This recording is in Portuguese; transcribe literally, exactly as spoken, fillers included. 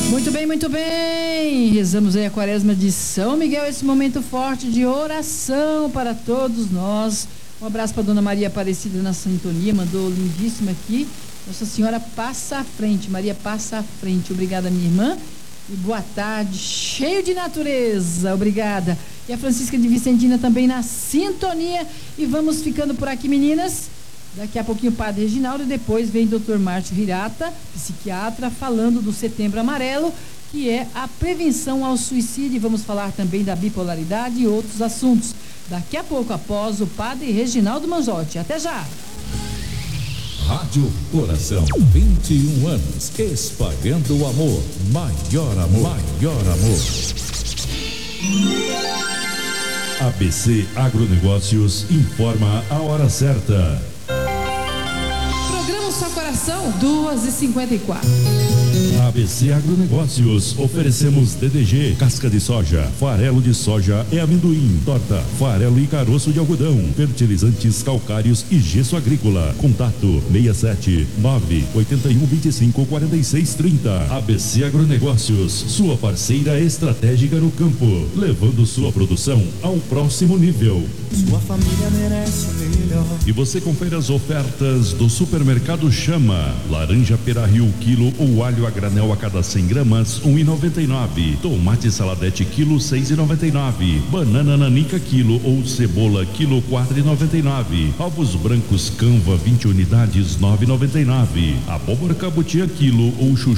Muito bem, muito bem. Rezamos aí a quaresma de São Miguel, esse momento forte de oração para todos nós. Um abraço para Dona Maria Aparecida na sintonia, mandou lindíssima aqui. Nossa Senhora passa à frente, Maria passa à frente. Obrigada, minha irmã. E boa tarde, cheio de natureza. Obrigada. E a Francisca de Vicentina também na sintonia. E vamos ficando por aqui, meninas. Daqui a pouquinho o Padre Reginaldo e depois vem doutor Márcio Hirata, psiquiatra, falando do Setembro Amarelo, que é a prevenção ao suicídio. Vamos falar também da bipolaridade e outros assuntos. Daqui a pouco, após o Padre Reginaldo Manzotti. Até já! Rádio Coração, vinte e um anos, espalhando o amor, maior amor, maior amor. A B C Agronegócios informa a hora certa. Programa Só Coração, duas e cinquenta e quatro. A B C Agronegócios, oferecemos D D G, casca de soja, farelo de soja e amendoim, torta, farelo e caroço de algodão, fertilizantes calcários e gesso agrícola. Contato seis sete nove oito um dois cinco quatro seis três zero. A B C Agronegócios, sua parceira estratégica no campo, levando sua produção ao próximo nível. Sua família merece o melhor. E você confere as ofertas do Supermercado Chama. Laranja pera rio quilo ou alho a granel a cada cem gramas, um e noventa e nove. Tomate saladete quilo, seis e noventa e nove. Banana nanica quilo ou cebola quilo, quatro e noventa e nove. Ovos brancos Canva vinte unidades, nove e noventa e nove. Abóbora cabotiã quilo ou chuchu